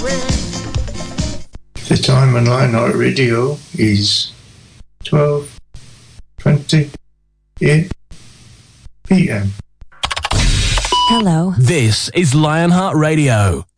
The time on Lionheart Radio is 12:20 p.m. Hello. This is Lionheart Radio.